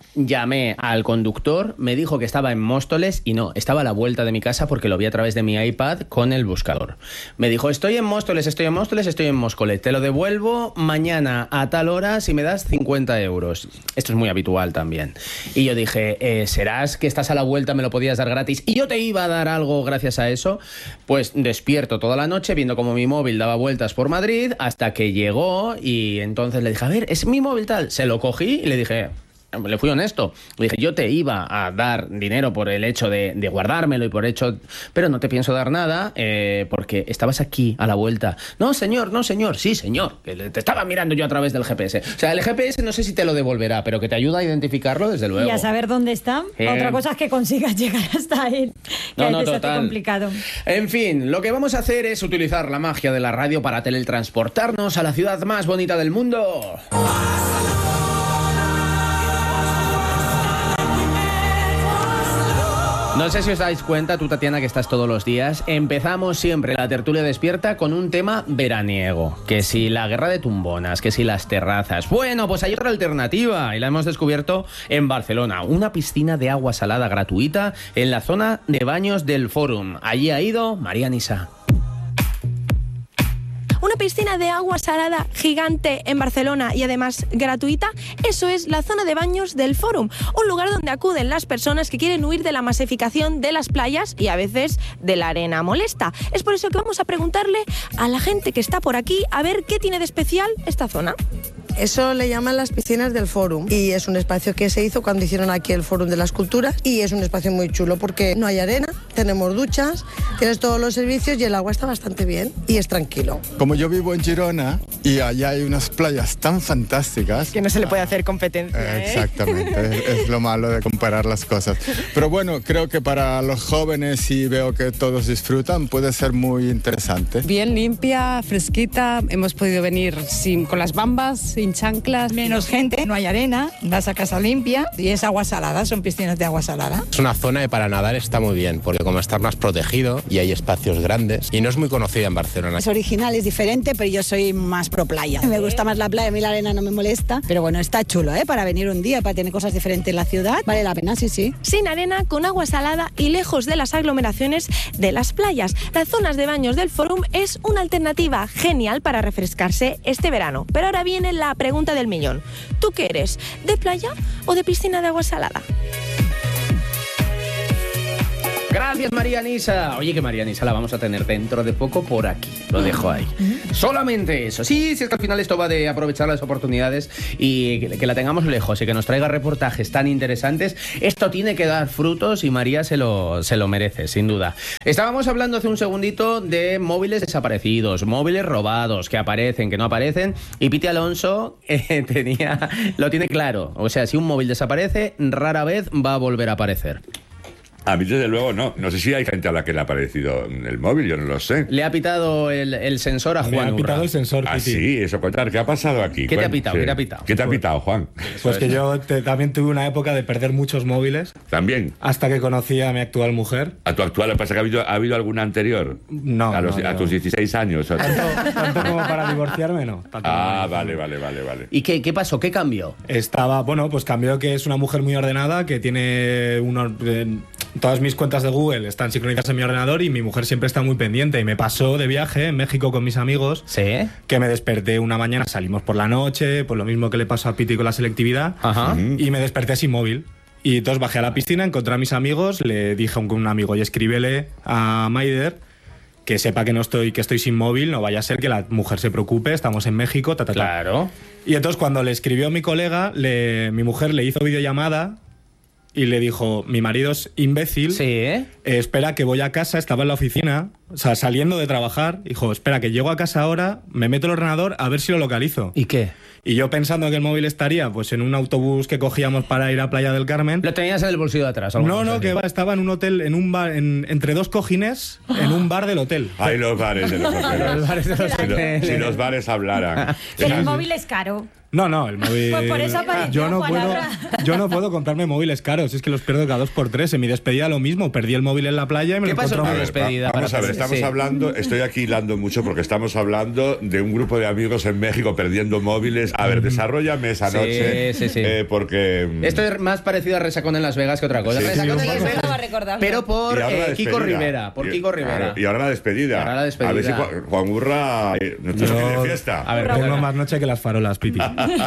Llamé al conductor, me dijo que estaba en Móstoles y no, estaba a la vuelta de mi casa porque lo vi a través de mi iPad con el buscador. Me dijo, estoy en Móstoles, estoy en Móstoles, estoy en Móstoles, te lo devuelvo mañana a tal hora si me das cincuenta euros. Esto es muy habitual también. Y yo dije, eh, ¿serás que estás a la vuelta, me lo podías dar gratis y yo te iba a dar algo gracias a eso? Pues despierto toda la noche viendo cómo mi móvil daba vueltas por Madrid hasta que llegó y entonces le dije, a ver, es mi móvil tal. Se lo cogí y le dije... Le fui honesto. Le dije, yo te iba a dar dinero por el hecho de, de guardármelo y por hecho... Pero no te pienso dar nada eh, porque estabas aquí a la vuelta. No, señor, no, señor. Sí, señor. Que te estaba mirando yo a través del G P S. O sea, el G P S no sé si te lo devolverá, pero que te ayuda a identificarlo, desde luego. Y a saber dónde está. Eh. Otra cosa es que consigas llegar hasta él. Que No, a no, veces se hace total. complicado. En fin, lo que vamos a hacer es utilizar la magia de la radio para teletransportarnos a la ciudad más bonita del mundo. No sé si os dais cuenta, tú Tatiana, que estás todos los días, empezamos siempre la tertulia despierta con un tema veraniego, que si la guerra de tumbonas, que si las terrazas. Bueno, pues hay otra alternativa y la hemos descubierto en Barcelona, una piscina de agua salada gratuita en la zona de baños del Fórum. Allí ha ido María Nisa. Una piscina de agua salada gigante en Barcelona y además gratuita, eso es la zona de baños del Fórum, un lugar donde acuden las personas que quieren huir de la masificación de las playas y a veces de la arena molesta. Es por eso que vamos a preguntarle a la gente que está por aquí a ver qué tiene de especial esta zona. Eso le llaman las piscinas del Fórum y es un espacio que se hizo cuando hicieron aquí el Fórum de las Culturas y es un espacio muy chulo porque no hay arena, tenemos duchas, tienes todos los servicios y el agua está bastante bien y es tranquilo. Como yo vivo en Girona y allá hay unas playas tan fantásticas que no se le puede hacer competencia, ¿eh? Exactamente, es, es lo malo de comparar las cosas. Pero bueno, creo que para los jóvenes, y veo que todos disfrutan, puede ser muy interesante. Bien limpia, fresquita, hemos podido venir sin, con las bambas, sin chanclas. Menos gente, no hay arena, vas a casa limpia y es agua salada, son piscinas de agua salada. Es una zona de para nadar está muy bien, porque como está más protegido y hay espacios grandes y no es muy conocida en Barcelona. Es original, es diferente, pero yo soy más pro playa. Me gusta más la playa, a mí la arena no me molesta, pero bueno, está chulo, ¿eh? Para venir un día, para tener cosas diferentes en la ciudad, vale la pena, sí, sí. Sin arena, con agua salada y lejos de las aglomeraciones de las playas. Las zonas de baños del Fórum es una alternativa genial para refrescarse este verano. Pero ahora viene la pregunta del millón. ¿Tú qué eres? ¿De playa o de piscina de agua salada? Gracias, María Nisa. Oye, que María Nisa la vamos a tener dentro de poco por aquí. Lo dejo ahí. Solamente eso. Sí, sí, es que al final esto va de aprovechar las oportunidades y que, que la tengamos lejos y que nos traiga reportajes tan interesantes. Esto tiene que dar frutos y María se lo, se lo merece, sin duda. Estábamos hablando hace un segundito de móviles desaparecidos, móviles robados, que aparecen, que no aparecen. Y Piti Alonso eh, tenía, lo tiene claro. O sea, si un móvil desaparece, rara vez va a volver a aparecer. A mí, desde luego, no. No sé si hay gente a la que le ha parecido el móvil, yo no lo sé. Le ha pitado el, el sensor a Juan. Le ha Urra. pitado el sensor, Ah, Piti. sí, eso contar. ¿Qué ha pasado aquí? ¿Qué te ha Cuen- pitado? sí. ¿Qué te ha pitado? ¿Qué te ha pitado, Juan? Pues que yo te- también tuve una época de perder muchos móviles. ¿También? Hasta que conocí a mi actual mujer. ¿A tu actual? ¿Lo que pasa que ha habido, ha habido alguna anterior? No, A, los- no, a no. tus dieciséis años. o- Tanto como para divorciarme, no. Tanto como Ah, para vale, vale, vale, vale. ¿Y qué, qué pasó? ¿Qué cambió? Estaba, bueno, pues cambió que es una mujer muy ordenada, que tiene unos, eh, todas mis cuentas de Google están sincronizadas en mi ordenador y mi mujer siempre está muy pendiente. Y me pasó de viaje en México con mis amigos, ¿sí? Que me desperté una mañana, salimos por la noche, pues lo mismo que le pasó a Piti con la selectividad, Ajá. y me desperté sin móvil. Y entonces bajé a la piscina, encontré a mis amigos, le dije a un, un amigo, y escríbele a Maider que sepa que no estoy, que estoy sin móvil, no vaya a ser que la mujer se preocupe, estamos en México, ta, ta, ta. Claro. Y entonces cuando le escribió mi colega, le, mi mujer le hizo videollamada y le dijo, mi marido es imbécil, sí, ¿eh? Eh, espera que voy a casa, estaba en la oficina, o sea, saliendo de trabajar, dijo, espera que llego a casa ahora, me meto el ordenador a ver si lo localizo. ¿Y qué? Y yo pensando que el móvil estaría pues en un autobús que cogíamos para ir a Playa del Carmen. ¿Lo tenías en el bolsillo de atrás? No, no, que va, estaba en un hotel, en un bar, en, entre dos cojines, en un bar del hotel. Ay, los bares de los hoteles. Los bares de los Si lo- hoteles. Si los bares hablaran. Pero el móvil es caro. No, no, el móvil... Pues por eso apareció yo no Juan puedo, Abra. yo no puedo comprarme móviles caros, es que los pierdo cada dos por tres. En mi despedida lo mismo, perdí el móvil en la playa y me ¿Qué lo pasó encontré con en la mi- despedida? Vamos para a ver, hacer- estamos sí. hablando, estoy aquí hilando mucho porque estamos hablando de un grupo de amigos en México perdiendo móviles. A ver, desarróllame esa Sí, noche. sí, sí. eh, porque. mm, Esto es más parecido a Resacón en Las Vegas que otra cosa. Sí, Resacón sí, en un Las poco. Vegas, va recordando. pero por y ahora la eh, Kiko despedida. Rivera. Por Y- Kiko Rivera. claro, y ahora la despedida. Y ahora la despedida. A ver si Juan, Juan Urra eh, no te Yo- de fiesta. A ver, Tengo perdona. más noche que las farolas, Piti.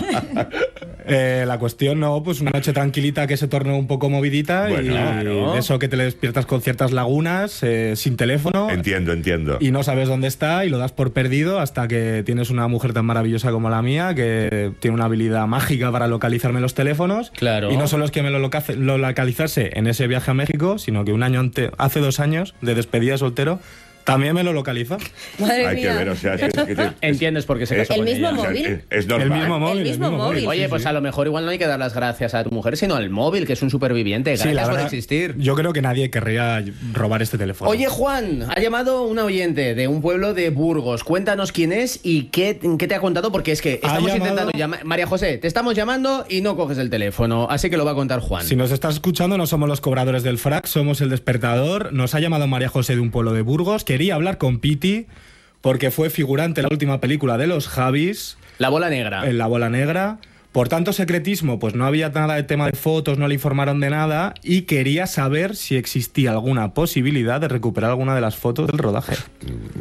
Eh, la cuestión no, pues una noche tranquilita que se tornó un poco movidita Bueno, y claro. de eso que te despiertas con ciertas lagunas, eh, sin teléfono Entiendo, entiendo. y no sabes dónde está y lo das por perdido hasta que tienes una mujer tan maravillosa como la mía que tiene una habilidad mágica para localizarme los teléfonos. Claro. Y no solo es que me lo, locace- lo localizase en ese viaje a México, sino que un año ante, hace dos años de despedida de soltero también me lo localiza. Madre Hay mía. que ver, o sea, es, es- es- Entiendes por qué se es- casó ¿El con mismo ella. o sea, móvil? es- es normal. El mismo móvil. El mismo móvil. Oye, sí, pues sí. a lo mejor igual no hay que dar las gracias a tu mujer, sino al móvil, que es un superviviente. Sí, Gracias la por verdad, existir. Yo creo que nadie querría robar este teléfono. Oye, Juan, ha llamado un oyente de un pueblo de Burgos. Cuéntanos quién es y qué, qué te ha contado, porque es que Ha estamos llamado- intentando llamar. María José, te estamos llamando y no coges el teléfono, así que lo va a contar Juan. Si nos estás escuchando, no somos los cobradores del frac, somos el despertador. Nos ha llamado María José de un pueblo de Burgos. Quería hablar con Piti porque fue figurante en la última película de los Javis, La bola negra. en La Bola Negra. Por tanto secretismo, pues no había nada de tema de fotos, no le informaron de nada y quería saber si existía alguna posibilidad de recuperar alguna de las fotos del rodaje.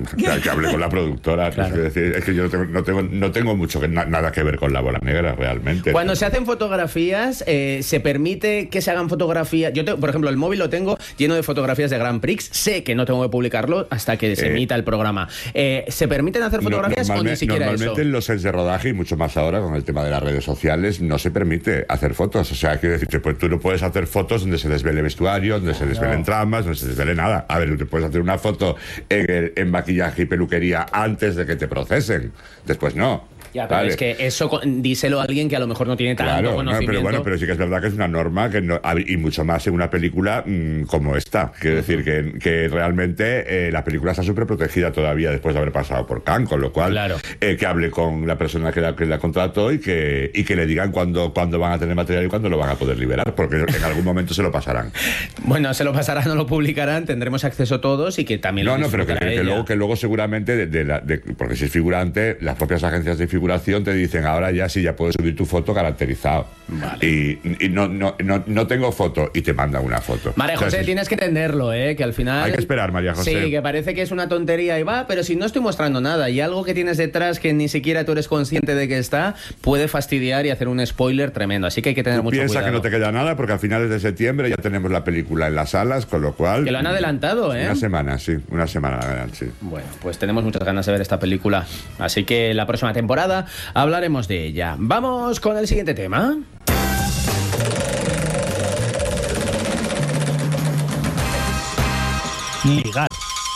Que, que hable con la productora. Claro. Es, decir, es que yo no tengo, no tengo, no tengo mucho que, na, nada que ver con la bola negra, realmente. Cuando se hacen fotografías, eh, se permite que se hagan fotografías. Yo, te, por ejemplo, el móvil lo tengo lleno de fotografías de Grand Prix. Sé que no tengo que publicarlo hasta que se eh, emita el programa. Eh, ¿Se permiten hacer fotografías o ni siquiera normalmente eso? En los sets de rodaje, y mucho más ahora con el tema de las redes sociales, no se permite hacer fotos. O sea, quiero decirte, pues tú no puedes hacer fotos donde se desvele vestuario, donde se desvelen no. tramas, donde se desvele nada. A ver, te puedes hacer una foto en, en maquillaje y peluquería antes de que te procesen. Después no. Ya, pero vale. es que eso díselo a alguien que a lo mejor no tiene tanto claro, conocimiento. No, pero bueno, pero sí que es verdad que es una norma que no, y mucho más en una película mmm, como esta. Quiero decir que, que realmente eh, la película está súper protegida todavía después de haber pasado por Cannes, con lo cual claro. eh, que hable con la persona que la, que la contrató y que, y que le digan cuándo, cuándo van a tener material y cuándo lo van a poder liberar, porque en algún momento se lo pasarán. Bueno, se lo pasarán, no lo publicarán, tendremos acceso todos y que también no, lo No, pero que, que, luego, que luego seguramente, de, de la, de, porque si es figurante, las propias agencias de figuración te dicen ahora ya sí, ya puedes subir tu foto caracterizado. Vale. Y, y no, no, no, no tengo foto y te mandan una foto. María José, Entonces, tienes que entenderlo, ¿eh? Que al final... Hay que esperar, María José. Sí, que parece que es una tontería y va, pero si no estoy mostrando nada y algo que tienes detrás que ni siquiera tú eres consciente de que está, puede fastidiar y hacer un spoiler tremendo. Así que hay que tener tú mucho piensa cuidado. Piensa que no te queda nada porque a finales de septiembre ya tenemos la película en las salas, con lo cual... Que lo han adelantado, ¿eh? Una semana, sí. Una semana la verdad, sí. Bueno, pues tenemos muchas ganas de ver esta película. Así que la próxima temporada hablaremos de ella. Vamos con el siguiente tema. Ligar.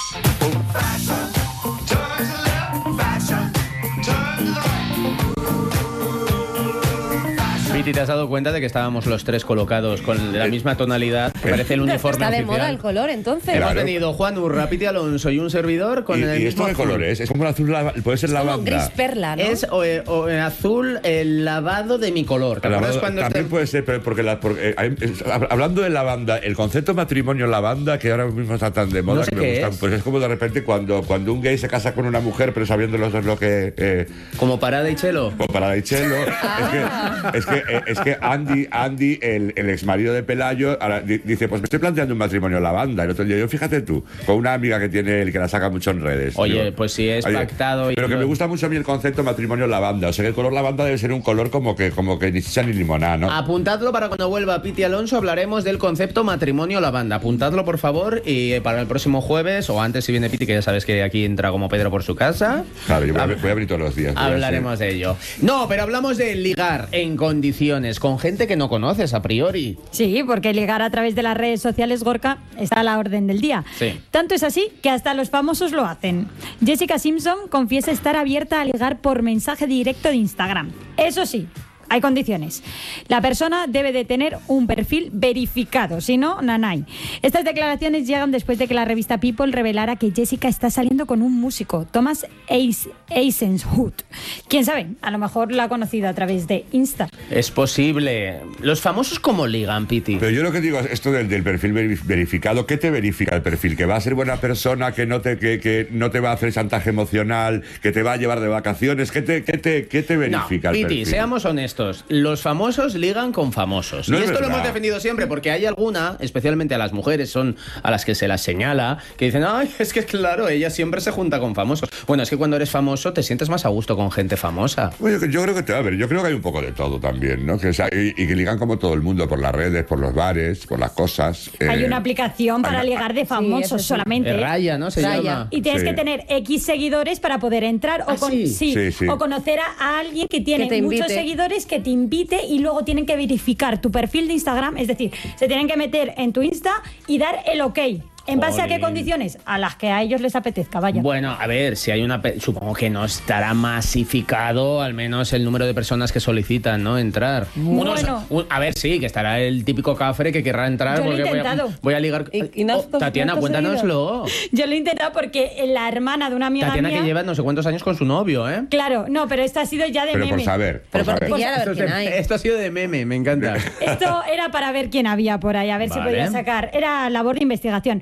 Piti, ¿te has dado cuenta de que estábamos los tres colocados con la misma tonalidad? Que parece el uniforme Está de oficial. moda el color, entonces. Hemos Claro. tenido Juan Urra, Piti Alonso y un servidor con ¿Y, el y mismo esto qué azul. color es? Es como el azul, lava- puede ser Como lavanda. gris perla, ¿no? Es o, eh, o, eh, azul el lavado de mi color. ¿Te El acuerdas lavado- cuando también este- puede ser, pero porque, la, porque eh, hay- es- hablando de lavanda, el concepto matrimonio lavanda, que ahora mismo está tan de moda No sé que me qué gusta, es. pues es como de repente cuando, cuando un gay se casa con una mujer, pero sabiendo los dos lo que... Eh, como Parada y Chelo. Como Parada y Chelo. Es que, es que, eh, es que Andy, Andy el, el ex marido de Pelayo, ahora di- dice, pues me estoy planteando un matrimonio lavanda. El otro día, yo fíjate tú, con una amiga que tiene él, que la saca mucho en redes. Oye, Digo, pues si es oye, pactado y pero que todo. me gusta mucho a mí el concepto matrimonio lavanda. O sea, que el color lavanda debe ser un color como que, como que ni chicha ni limonada, ¿no? Apuntadlo para cuando vuelva Piti Alonso, hablaremos del concepto matrimonio lavanda. Apuntadlo, por favor, y eh, para el próximo jueves, o antes si viene Piti, que ya sabes que aquí entra como Pedro por su casa. Claro, yo voy a, voy a abrir todos los días. voy a Hablaremos de ello. No, pero hablamos de ligar en condiciones con gente que no conoces a priori. Sí, porque ligar a través de las redes sociales, Gorka, está a la orden del día. Sí. Tanto es así que hasta los famosos lo hacen. Jessica Simpson confiesa estar abierta a ligar por mensaje directo de Instagram. Eso sí, hay condiciones. La persona debe de tener un perfil verificado, si no, nanay. Estas declaraciones llegan después de que la revista People revelara que Jessica está saliendo con un músico, Thomas Eisenhut. ¿Quién sabe? A lo mejor la ha conocido a través de Insta. Es posible. ¿Los famosos cómo ligan, Piti? Pero yo lo que digo es esto del, del perfil veri- verificado. ¿Qué te verifica el perfil? ¿Que va a ser buena persona? ¿Que no te, que, que no te va a hacer chantaje emocional? ¿Que te va a llevar de vacaciones? ¿Qué te, qué te, qué te verifica No, el Piti, perfil? seamos honestos. Los famosos ligan con famosos. No y es esto lo verdad. hemos defendido siempre, porque hay alguna, especialmente a las mujeres, son a las que se las señala, que dicen, ay, es que claro, ella siempre se junta con famosos. Bueno, es que cuando eres famoso te sientes más a gusto con gente famosa. Bueno, yo, yo creo que te, a ver, yo creo que hay un poco de todo también, ¿no? Que, o sea, y, y que ligan como todo el mundo por las redes, por los bares, por las cosas. Hay eh, una aplicación para hay- ligar de famosos eso sí. solamente. Eh, Raya, ¿no? Se Raya. llama. Y tienes Sí. que tener X seguidores para poder entrar o, ¿Ah, con- sí? Sí, sí. o conocer a, a alguien que tiene Que te muchos invite. seguidores, que te invite, y luego tienen que verificar tu perfil de Instagram. Es decir, se tienen que meter en tu Insta y dar el ok. ¿En base a qué Jolín. condiciones? A las que a ellos les apetezca, vaya. Bueno, a ver, si hay una... pe- Supongo que no estará masificado al menos el número de personas que solicitan, ¿no? Entrar. Bueno. Unos- un- a ver, sí, que estará el típico cafre que querrá entrar. Yo lo he porque voy a- intentado. Voy a, ligar... ¿Y- y no has Oh, Tatiana, conseguido? cuéntanoslo. Yo lo he intentado porque la hermana de una amiga Tatiana mía... que lleva no sé cuántos años con su novio, ¿eh? Claro, no, pero esto ha sido ya de Pero por meme. saber, por Pero por saber. pillar a Esto, ver es quién hay. de- esto ha sido de meme, me encanta. Esto era para ver quién había por ahí, a ver si Vale. podía sacar. Era labor de investigación.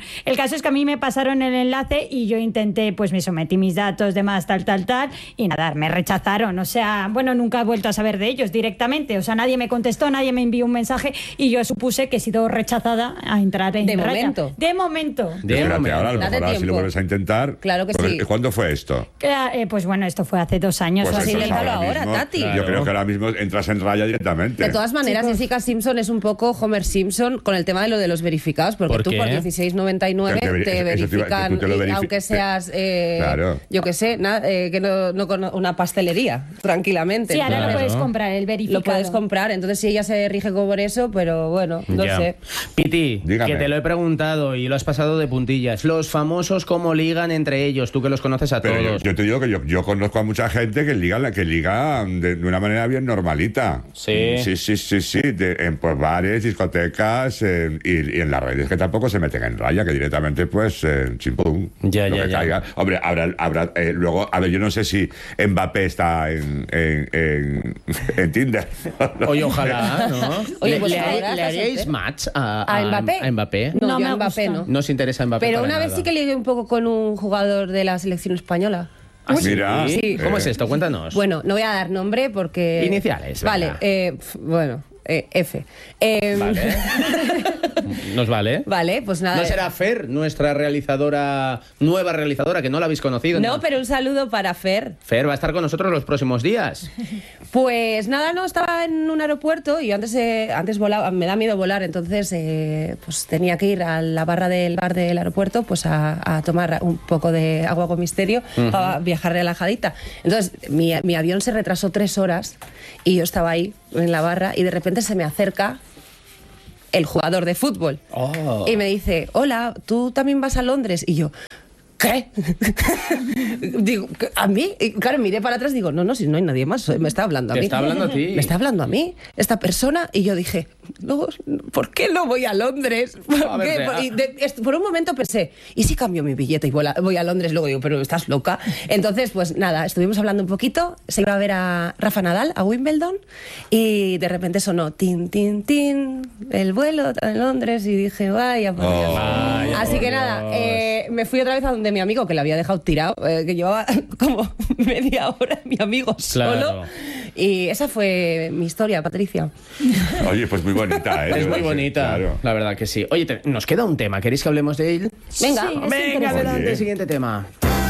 el caso es que a mí me pasaron el enlace y yo intenté, pues me sometí mis datos, demás, tal, tal, tal, y nada, me rechazaron. O sea, bueno, nunca he vuelto a saber de ellos directamente. O sea, nadie me contestó, nadie me envió un mensaje y yo supuse que he sido rechazada a entrar en De Raya. momento. De momento. De Espérate, momento. ahora a lo Date mejor ahora si lo tiempo. vuelves a intentar. Claro que porque- sí. ¿Cuándo fue esto? Que, eh, pues bueno, esto fue hace dos años. Pues o así. entonces inténtalo ahora, mismo, Tati. Yo creo que ahora mismo entras en Raya directamente. De todas maneras, Chicos. Jessica Simpson es un poco Homer Simpson con el tema de lo de los verificados, porque ¿Por tú qué? por dieciséis noventa y nueve Que te veri- te eso te iba- que verifican, tú te lo y verifi- aunque seas, eh, Claro. yo que sé, na- eh, que no, no con una pastelería, tranquilamente. Sí, ahora Claro. lo puedes comprar, el verificado. Lo puedes comprar, entonces sí, ella se rige por eso, pero bueno, no Ya. sé. Piti, Dígame. que te lo he preguntado y lo has pasado de puntillas. Los famosos, ¿cómo ligan entre ellos? Tú que los conoces a Pero yo, todos. yo te digo que yo, yo conozco a mucha gente que liga, la- que liga de, de una manera bien normalita. Sí. Sí, sí, sí, sí. de- en pues, bares, discotecas en- y, y en las redes que tampoco se meten en Raya, que directamente pues eh, chimpum. Ya, lo ya, que ya. caiga. Hombre, habrá, habrá eh, luego, a ver, yo no sé si Mbappé está en, en, en, en Tinder. Oye, ojalá, ¿no? Oye, ¿Le, pues le- ahora le está haréis soltero. match a, ¿A Mbappé? a Mbappé? No, No yo me a Mbappé gusta. no. No os interesa Mbappé Pero para una vez nada. sí que ligué un poco con un jugador de la selección española. ¿Ah, sí? Mira. Sí. ¿Cómo Eh. es esto? Cuéntanos. Bueno, no voy a dar nombre porque... Iniciales, Vale, venga. eh, pf, bueno, eh, F. Eh, Vale. Nos vale. Vale, pues nada. ¿No será Fer, nuestra realizadora, nueva realizadora, que no la habéis conocido? No, pero un saludo para Fer. Fer va a estar con nosotros los próximos días. Pues nada, no, estaba en un aeropuerto y yo antes, eh, antes volaba, me da miedo volar, entonces eh, pues tenía que ir a la barra del bar del aeropuerto pues a, a tomar un poco de agua con misterio Ujú. para viajar relajadita. Entonces mi, mi avión se retrasó tres horas y yo estaba ahí en la barra y de repente se me acerca el jugador de fútbol Oh. y me dice, hola, ¿tú también vas a Londres? Y yo, ¿qué? Digo, ¿qué? ¿a mí? Y claro, miré para atrás y digo, no, no, si no hay nadie más, me está hablando a Te mí. está hablando a ti. Me está hablando a mí, esta persona, y yo dije, no, ¿por qué no voy a Londres? ¿Por, A ver, qué? te- Por, y de- est- por un momento pensé, ¿y si cambio mi billete y voy a, voy a Londres? Luego digo, pero estás loca. Entonces, pues nada, estuvimos hablando un poquito, se iba a ver a Rafa Nadal, a Wimbledon, y de repente sonó, tin, tin, tin, el vuelo a Londres, y dije, vaya, por Dios. Vaya, Así por que nada, Dios. eh, me fui otra vez a donde mi amigo, que le había dejado tirado, eh, que llevaba como media hora mi amigo Claro. solo. Y esa fue mi historia, Patricia. Oye, pues muy bonita, ¿eh? Es muy Sí, bonita, claro. la verdad que sí. Oye, te- nos queda un tema. ¿Queréis que hablemos de él? Venga, Sí, es Venga, interesante. adelante, Oye. siguiente tema.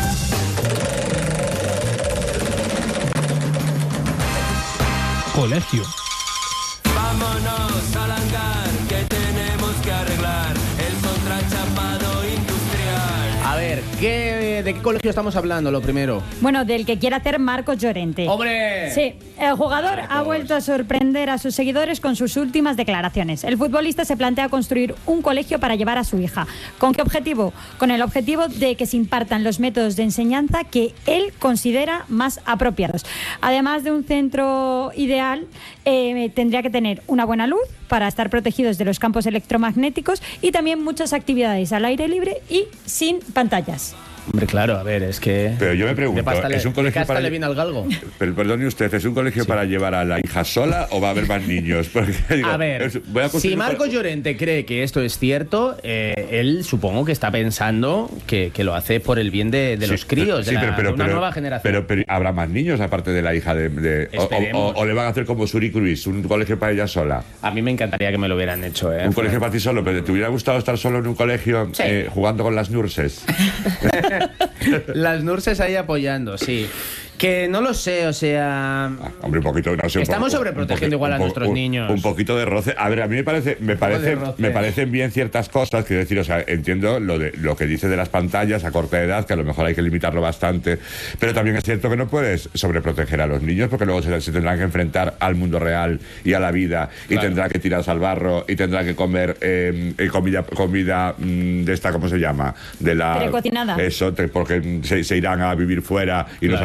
Colegio. Vámonos al hangar que tenemos que arreglar el contrachapado industrial. A ver, ¿qué, ¿de qué colegio estamos hablando? Lo primero. Bueno, del que quiere hacer Marcos Llorente. ¡Hombre! Sí, el jugador ha vuelto a sorprender a sus seguidores con sus últimas declaraciones. El futbolista se plantea construir un colegio para llevar a su hija. ¿Con qué objetivo? Con el objetivo de que se impartan los métodos de enseñanza que él considera más apropiados. Además de un centro ideal, eh, tendría que tener una buena luz para estar protegidos de los campos electromagnéticos y también muchas actividades al aire libre y sin pantallas. Hombre, claro, a ver, es que... Pero yo me pregunto, de pasta le- ¿es un colegio de casta para- le viene al galgo? Pero perdone usted, ¿es un colegio para llevar a la hija sola o va a haber más niños? Porque, digo, A ver, es- voy a si construir un Marcos co- Llorente cree que esto es cierto, eh, él supongo que está pensando que, que lo hace por el bien de, de Sí, los críos, sí, de, la- pero- pero- de una pero- nueva generación. Pero, pero habrá más niños aparte de la hija de... de- o, o- Esperemos. o- o le van a hacer como Suri Cruise, un colegio para ella sola. A mí me encantaría que me lo hubieran hecho, ¿eh? Un colegio para ti solo, pero ¿te hubiera gustado estar solo en un colegio Sí. eh, jugando con las nurses? Las nurses ahí apoyando, sí. Que no lo sé, o sea... Hombre, un poquito... No sé, un Estamos poco- sobreprotegiendo un igual a poco- nuestros un- niños. Un poquito de roce. A ver, a mí me parece, me poco de parece, roce. me parecen bien ciertas cosas. Quiero decir, o sea, entiendo lo de lo que dice de las pantallas a corta edad, que a lo mejor hay que limitarlo bastante. Pero también es cierto que no puedes sobreproteger a los niños, porque luego se, se tendrán que enfrentar al mundo real y a la vida, y Claro. tendrán que tirarse al barro, y tendrán que comer eh, eh, comida, comida mm, de esta, ¿cómo se llama? De la Precocinada. Eso, te- porque se, se irán a vivir fuera y no Claro. sabrán cocinar.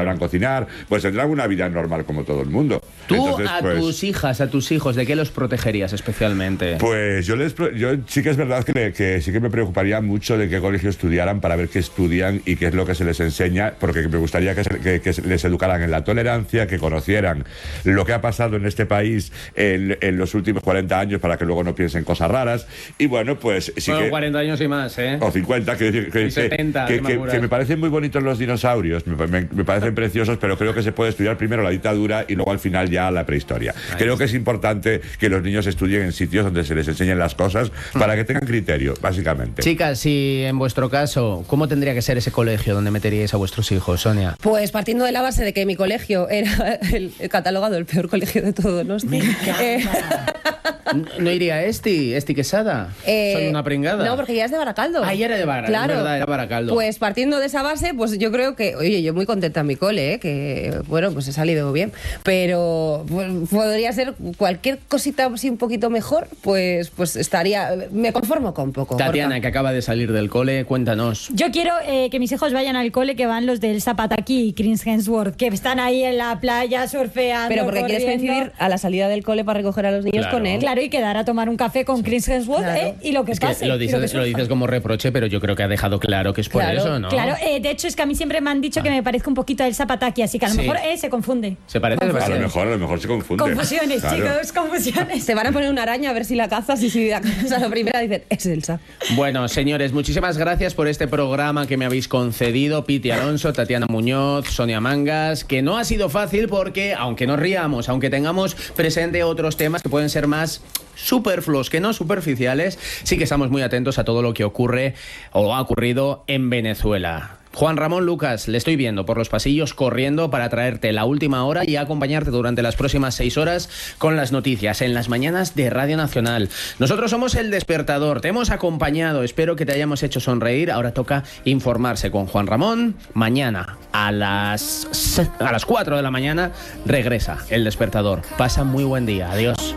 caminar, pues tendrán una vida normal como todo el mundo. Tú Entonces, a pues, tus hijas, a tus hijos, ¿de qué los protegerías especialmente? Pues yo les yo sí que es verdad que, le- que sí que me preocuparía mucho de qué colegio estudiaran para ver qué estudian y qué es lo que se les enseña, porque me gustaría que, se- que- que se les educaran en la tolerancia, que conocieran lo que ha pasado en este país en, en los últimos cuarenta años para que luego no piensen cosas raras. Y bueno, pues sí Bueno, que... cuarenta años y más, ¿eh? O cincuenta, que, que, que, Y setenta, que, que me que- apuras. que me parecen muy bonitos los dinosaurios, me, me- me parecen preciosos, pero creo que se puede estudiar primero la dictadura y luego al final ya la prehistoria. Creo que es importante que los niños estudien en sitios donde se les enseñen las cosas para que tengan criterio, básicamente. Chicas, y en vuestro caso, ¿cómo tendría que ser ese colegio donde meteríais a vuestros hijos, Sonia? Pues partiendo de la base de que mi colegio era el, el catalogado el peor colegio de todo, ¿no? Eh, ¿No iría Esti, Esti Quesada? eh, Soy una pringada. No, porque ya es de Baracaldo. Ah, ya era de Baracaldo, Claro. es verdad, era Baracaldo. Pues partiendo de esa base, pues yo creo que, oye, yo muy contenta en mi cole, ¿eh? Que bueno, pues he salido bien, pero pues, podría ser cualquier cosita así un poquito mejor, pues pues estaría, me conformo con poco. Tatiana, Gorka. que acaba de salir del cole, cuéntanos. Yo quiero eh, que mis hijos vayan al cole, que van los del Zapataki y Chris Hemsworth, que están ahí en la playa surfeando. Pero porque quieres corriendo. coincidir a la salida del cole para recoger a los niños Claro. con él. Claro, y quedar a tomar un café con Chris Hemsworth, Claro. ¿eh? Y lo que Es que pase. lo y dices, que lo surja. dices como reproche, pero yo creo que ha dejado claro que es por Claro, eso, ¿no? Claro, eh, de hecho es que a mí siempre me han dicho que me parezca un poquito el Zapataki, así que a lo Sí. mejor eh, se confunde. Se parece, A lo parece. mejor, a lo mejor se confunde. Confusiones, Claro. chicos, confusiones. Se van a poner una araña a ver si la cazas y si la cazas a la primera dicen, es Elsa. Bueno, señores, muchísimas gracias por este programa que me habéis concedido, Piti Alonso, Tatiana Muñoz, Sonia Mangas, que no ha sido fácil porque, aunque nos riamos, aunque tengamos presente otros temas que pueden ser más superfluos que no superficiales, sí que estamos muy atentos a todo lo que ocurre o ha ocurrido en Venezuela. Juan Ramón Lucas, le estoy viendo por los pasillos corriendo para traerte la última hora y acompañarte durante las próximas seis horas con las noticias en las mañanas de Radio Nacional. Nosotros somos El Despertador, te hemos acompañado, espero que te hayamos hecho sonreír. Ahora toca informarse con Juan Ramón. Mañana a las, a las cuatro de la mañana regresa El Despertador. Pasa muy buen día, adiós.